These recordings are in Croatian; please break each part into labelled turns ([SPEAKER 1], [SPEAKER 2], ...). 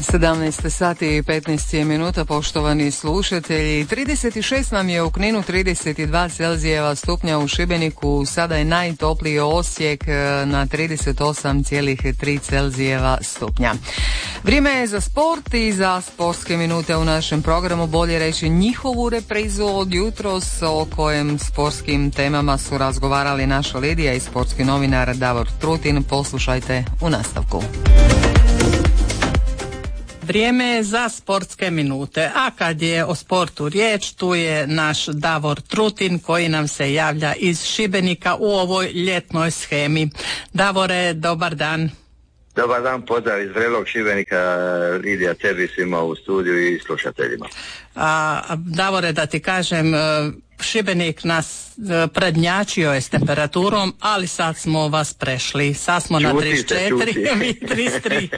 [SPEAKER 1] 17 sati i 15 minuta, poštovani slušatelji. 36 nam je u Kninu, 32 Celzijeva stupnja u Šibeniku, sada je najtopliji Osijek na 38,3 Celzijeva stupnja. Vrijeme je za sport i za sportske minute u našem programu, bolje reći njihovu reprizu od jutros, o kojem sportskim temama su razgovarali naša Lidija i sportski novinar Davor Trutin. Poslušajte u nastavku.
[SPEAKER 2] Vrijeme je za sportske minute, a kad je o sportu riječ, tu je naš Davor Trutin koji nam se javlja iz Šibenika u ovoj ljetnoj shemi. Davore, dobar dan.
[SPEAKER 3] Dobar dan, pozdrav iz vrelog Šibenika, Lidija, tebi svima u studiju i slušateljima.
[SPEAKER 2] Davore, da ti kažem, Šibenik nas prednjačio je s temperaturom, ali sad smo vas prešli. Sad smo na 34, mi 33.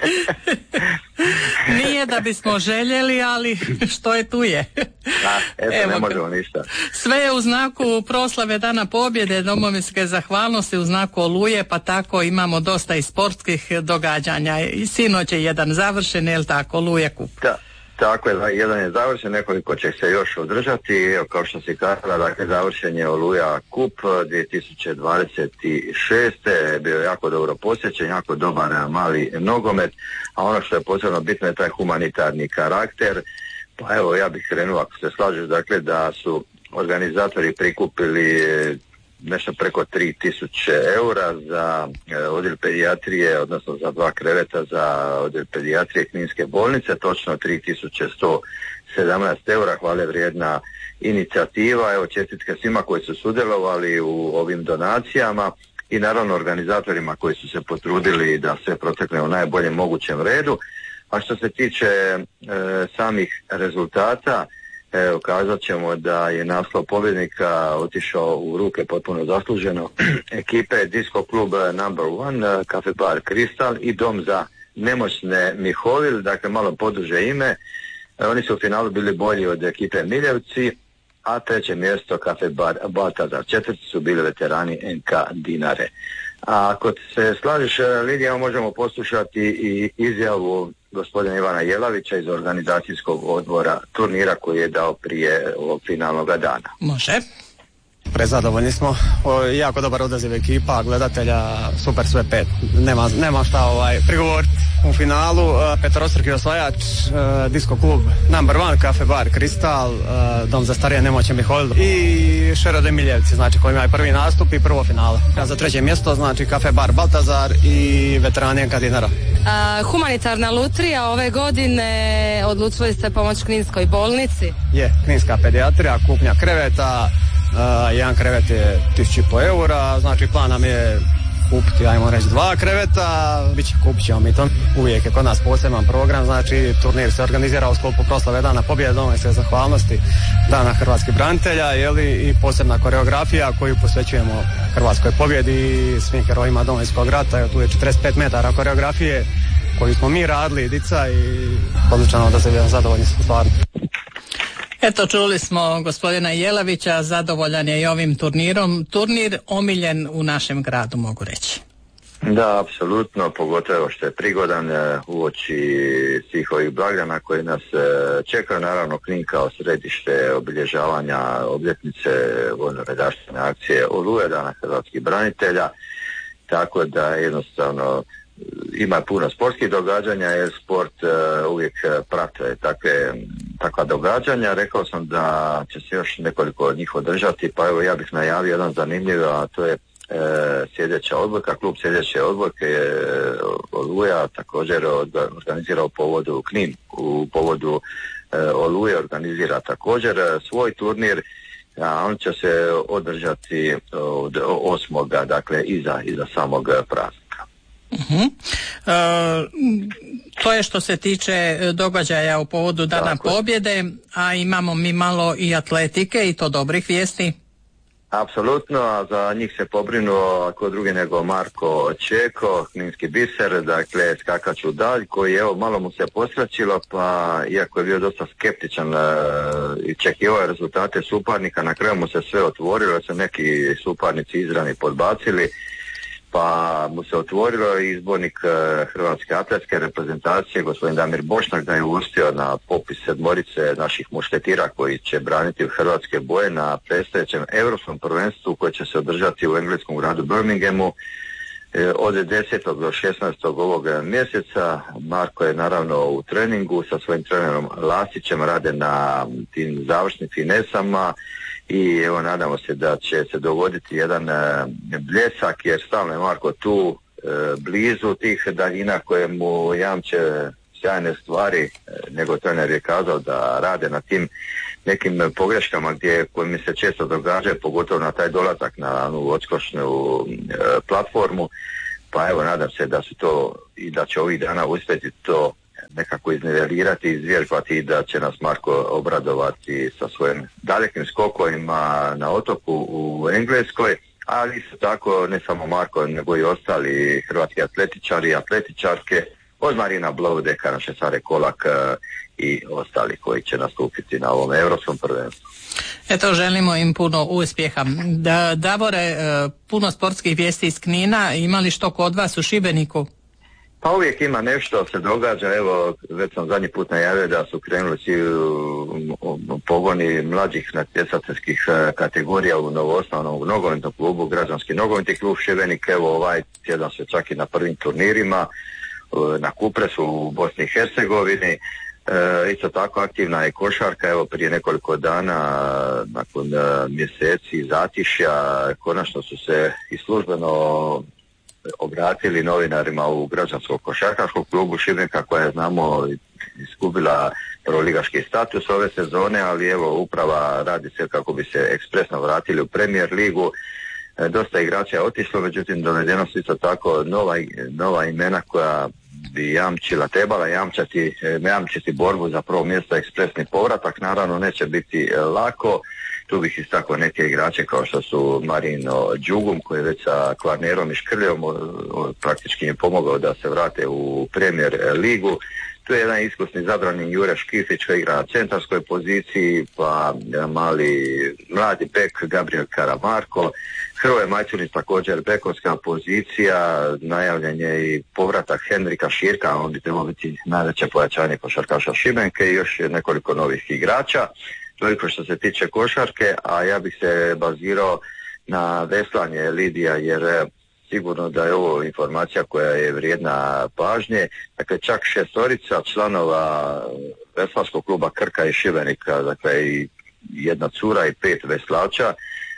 [SPEAKER 2] Nije da bismo željeli, ali što je tu je.
[SPEAKER 3] Evo, ne možemo ništa.
[SPEAKER 2] Sve je u znaku proslave Dana pobjede, domovinske zahvalnosti, u znaku Oluje, pa tako imamo dosta i sportskih događanja. I sinoć je jedan završen, je li tako, Oluje kup?
[SPEAKER 3] Da. Tako je, jedan je završen, nekoliko će se još održati. Evo, kao što si kazala, dakle, završen je Oluja Kup 2026. Bio je jako dobro posjećen, jako dobar mali nogomet, a ono što je posebno bitno je taj humanitarni karakter. Pa evo, ja bih krenuo, ako se slažeš, dakle, da su organizatori prikupili nešto preko 3000 eura za odjel pedijatrije, odnosno za 2 kreveta za odjel pedijatrije Kninske bolnice, točno 3117 eura, hvale vrijedna inicijativa. Evo, čestitke svima koji su sudjelovali u ovim donacijama i naravno organizatorima koji su se potrudili da sve protekne u najboljem mogućem redu. A što se tiče samih rezultata, kazat ćemo da je naslov pobjednika otišao u ruke potpuno zasluženo ekipe Disco klub Number One, Cafe Bar Kristal i Dom za nemoćne Mihovil, dakle malo poduže ime. Oni su u finalu bili bolji od ekipe Miljevci, a treće mjesto Cafe Bar Baltazar. Četvrti su bili veterani NK Dinare. A ako se slažeš, Lidija, možemo poslušati i izjavu gospodina Ivana Jelavića iz organizacijskog odbora turnira koji je dao prije ovog finalnog dana.
[SPEAKER 2] Može.
[SPEAKER 4] Prezadovoljni smo, jako dobar odaziv ekipa, gledatelja, super sve pet, nema šta prigovoriti. U finalu peterostruki osvajač, Disco klub Number One, Cafe Bar Kristal, Dom za starije nemoćne Mihovil i Šerode Miljevci, znači koji imaju prvi nastup i prvo finale. Za treće mjesto znači Cafe Bar Baltazar i veterani NK Dinara.
[SPEAKER 5] Humanitarna lutrija ove godine, odlučili ste pomoći Kninskoj bolnici?
[SPEAKER 4] Je, Kninska pedijatrija, kupnja kreveta, jedan krevet je 1500 eura, znači plan nam je kupiti, ajmo reći, 2 kreveta, kupit ćemo mi to. Uvijek je kod nas poseban program, znači turnir se organizira u sklopu proslave Dana pobjede, domovinske zahvalnosti, Dana hrvatskih branitelja, i posebna koreografija koju posvećujemo hrvatskoj pobjedi i svim herojima Domovinskog rata. Tu je 45 metara koreografije koju smo mi radili, dica, i odlično da se zadovoljni smo stvarno.
[SPEAKER 2] Eto, čuli smo gospodina Jelavića, zadovoljan je i ovim turnirom. Turnir omiljen u našem gradu, mogu reći.
[SPEAKER 3] Da, apsolutno, pogotovo što je prigodan uoči svih ovih blagdana koji nas čekaju. Naravno, Knin kao središte obilježavanja obljetnice vojno-redarstvene akcije Oluje, Dana hrvatskih branitelja, tako da jednostavno ima puno sportskih događanja jer sport uvijek prate takva događanja. Rekao sam da će se još nekoliko od njih održati, pa evo ja bih najavio jedan zanimljiv, a to je sljedeća odbojka, klub sljedeće odbojke je Oluja također organizirao povodu Knin, u povodu Oluje organizira također svoj turnir, a on će se održati od 8. dakle iza samog praznika.
[SPEAKER 2] To je što se tiče događaja u povodu Dana pobjede, a imamo mi malo i atletike i to dobrih vijesti.
[SPEAKER 3] Apsolutno, a za njih se pobrinuo ako drugi nego Marko Čeko, kninski biser, dakle skakač u dalj, koji evo malo mu se posrećilo, pa iako je bio dosta skeptičan i čekivao rezultate suparnika, na kraju mu se sve otvorilo, su neki suparnici izravni podbacili pa mu se otvorio izbornik Hrvatske atletske reprezentacije, gospodin Damir Bošnjak, da je uvrstio na popis 7 naših mušketira koji će braniti hrvatske boje na predstojećem europskom prvenstvu koje će se održati u engleskom gradu Birminghamu od 10. do 16. ovog mjeseca. Marko je naravno u treningu sa svojim trenerom Lasićem, rade na tim završnim finesama i evo nadamo se da će se dogoditi jedan bljesak, jer stalno je Marko tu blizu tih daljina koje mu jamče sjajne stvari. Njegov trener je kazao da rade na tim nekim pogreškama koje mi se često događaju, pogotovo na taj dolazak na onu odskočnu platformu, pa evo nadam se da su to i da će ovih dana uspjeti to nekako iznivelirati, izvježbati i da će nas Marko obradovati sa svojim dalekim skokovima na otoku u Engleskoj, ali isto tako ne samo Marko nego i ostali hrvatski atletičari i atletičarke, od Marina Blaudeka, naše Sare Kolak i ostali koji će nastupiti na ovom europskom prvenstvu.
[SPEAKER 2] Eto, želimo im puno uspjeha. Davore, puno sportskih vijesti iz Knina, imali što kod vas u Šibeniku?
[SPEAKER 3] Pa uvijek ima nešto se događa, evo već sam zadnji put najavio da su krenuli svi pogoni mlađih natjecateljskih kategorija u novoosnovanom nogometnom klubu, građanski nogometni klub Šibenik, evo ovaj tjedan se čak i na prvim turnirima na Kupresu u Bosni i Hercegovini. Isto tako aktivna je košarka, evo prije nekoliko dana nakon mjeseci zatišja konačno su se i službeno obratili novinarima u građanskom košarkaškom klubu Šibenika koja je, znamo, izgubila prvoligaški status ove sezone, ali evo uprava radi se kako bi se ekspresno vratili u Premier ligu. Dosta igrača je otišlo, međutim dovedeno su isto tako nova imena koja bi trebala jamčiti borbu za prvo mjesto, ekspresni povratak. Naravno neće biti lako. Tu bih istakao neke igrače kao što su Marino Đugum koji je već sa Kvarnerom i Škrljom praktički im pomogao da se vrate u Premier ligu. Tu je jedan iskusni zabrani Jure Škifić koji igra na centarskoj poziciji, pa mladi bek Gabriel Karamarko, Hrvoje Majcunić također bekovska pozicija, najavljen je i povratak Henrika Širka, on bi trebao biti najveće pojačanje košarkaša Šibenke i još nekoliko novih igrača. Toliko što se tiče košarke, a ja bih se bazirao na veslanje Lidija, jer sigurno da je ovo informacija koja je vrijedna pažnje. Dakle, čak 6 članova veslačkog kluba Krka i Šibenika, dakle i jedna cura i 5 veslača,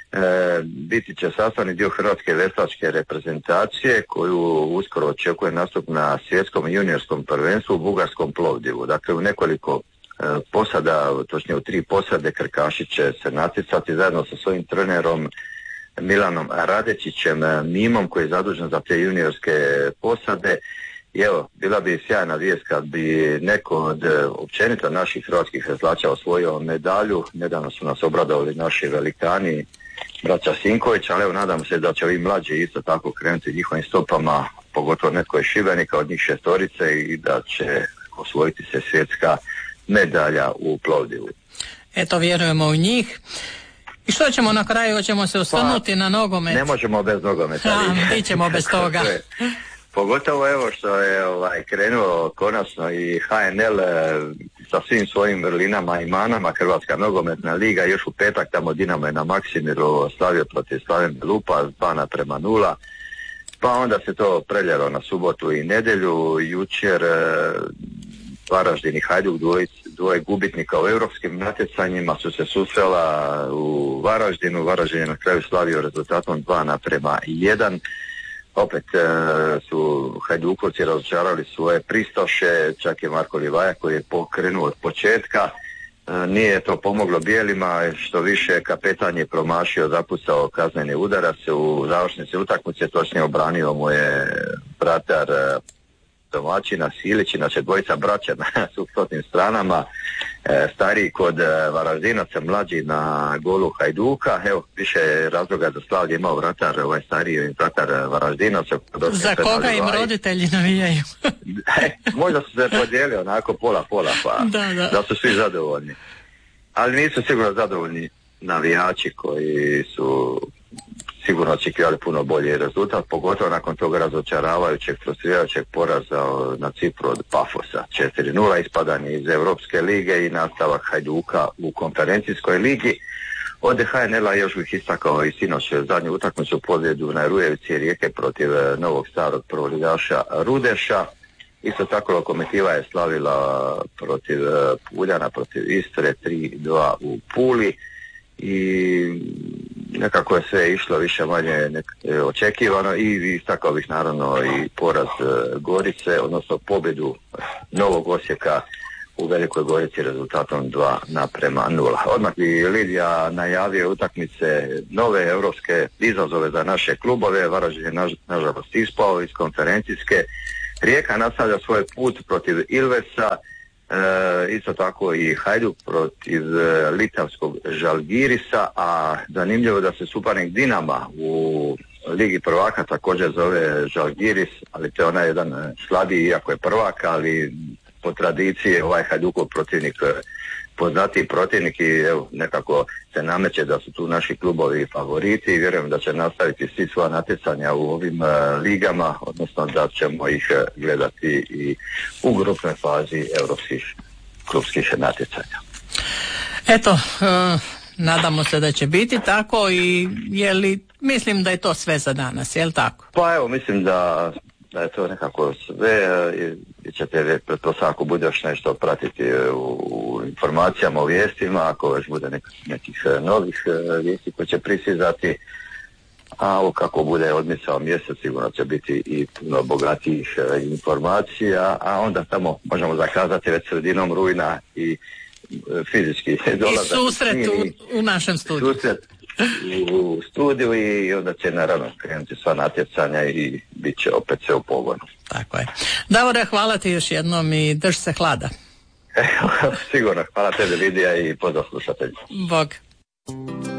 [SPEAKER 3] biti će sastavni dio hrvatske veslačke reprezentacije koju uskoro očekuje nastup na svjetskom juniorskom prvenstvu u bugarskom Plovdivu. Dakle, u nekoliko posada, točnije u 3 posade Krkaši će se natjecati zajedno sa svojim trenerom Milanom Radečićem Mimom koji je zadužen za te juniorske posade. I evo, bila bi sjajna vijest kad bi neko od općenito naših hrvatskih veslača osvojio medalju. Nedavno su nas obradovali naši velikani, braća Sinković, ali evo nadam se da će ovi mlađi isto tako krenuti njihovim stopama, pogotovo netko iz Šibenika od njih 6 i da će osvojiti se svjetska medalja u Plovdivu.
[SPEAKER 2] Eto, vjerujemo u njih. I što ćemo na kraju? Hoćemo se osvrnuti na nogomet?
[SPEAKER 3] Ne možemo bez nogometa.
[SPEAKER 2] Mi ćemo bez toga.
[SPEAKER 3] Pogotovo evo što je krenuo konačno i HNL sa svim svojim vrlinama i manama, Hrvatska nogometna liga, još u petak tamo Dinamo je na Maksimiru slavio protiv Slaven Belupa 2:0, pa onda se to preljelo na subotu i nedjelju. Jučer Varaždin i Hajduk, dvoje gubitnika u europskim natjecanjima, su se susrela u Varaždinu. Varaždin je na kraju slavio rezultatom 2:1. Opet su Hajdukovci razočarali svoje pristoše, čak je Marko Livaja koji je pokrenuo od početka. Nije to pomoglo bijelima, što više kapetan je promašio, zapucao kazneni udarac u završnici utakmice, točnije obranio mu je bratar domaćina Silić, inače dvojica braća na suprotnim stranama, stariji kod Varaždinaca, mlađi na golu Hajduka. Evo, više razloga za slavlje imao vratar, stariji vratar Varaždinaca.
[SPEAKER 2] Za koga im roditelji navijaju?
[SPEAKER 3] Možda su se podijelili onako pola, pa da su svi zadovoljni. Ali nisu sigurno zadovoljni navijači koji su sigurno očekivali puno bolji rezultat, pogotovo nakon tog razočaravajućeg, frustrirajućeg poraza na Cipru od Pafosa 4-0, ispadanje iz Europske lige i nastavak Hajduka u konferencijskoj ligi. Od HNL-a još bih istakao i sinoć zadnju utakmicu pobjedu na Rujevici Rijeke protiv novog starog prvoligaša Rudeša. Isto tako Lokomotiva je slavila protiv Puljana, protiv Istre 3-2 u Puli i nekako je sve išlo više manje očekivano i istakao bih naravno i poraz Gorice, odnosno pobjedu Novog Osijeka u Velikoj Gorici rezultatom 2-0. Odmah bi Lidija najavio utakmice, nove europske izazove za naše klubove. Varaždin je nažalost ispao iz konferencijske. Rijeka nastavlja svoj put protiv Ilvesa, isto tako i Hajduk protiv litavskog Žalgirisa, a zanimljivo da se suparnik Dinama u Ligi prvaka također zove Žalgiris, ali to je onaj jedan slabiji, iako je prvak, ali po tradiciji ovaj Hajdukov protivnik poznatiji protivnik i evo, nekako se nameće da su tu naši klubovi favoriti i vjerujem da će nastaviti svi svoja natjecanja u ovim ligama, odnosno da ćemo ih gledati i u grupnoj fazi europskih klubskih natjecanja.
[SPEAKER 2] Eto, nadamo se da će biti tako i mislim da je to sve za danas, je li tako?
[SPEAKER 3] Pa evo, mislim da je to nekako sve i ćete pretpostavljam ako bude još nešto pratiti u informacijama, u vijestima, ako još bude nekih novih vijesti koje će prisizati, a ovo kako bude odmicao mjesec sigurno će biti i puno bogatijih informacija, a onda tamo možemo zakazati već sredinom rujna i fizički dolazak.
[SPEAKER 2] I susret u našem studiju.
[SPEAKER 3] Susret u studiju i onda će naravno krenuti sva natjecanja i bit će opet sve u pogonu.
[SPEAKER 2] Tako je. Davore, hvala ti još jednom i drž se hlada.
[SPEAKER 3] Sigurno, hvala tebi Lidija i pozdrav slušatelji.
[SPEAKER 2] Bog.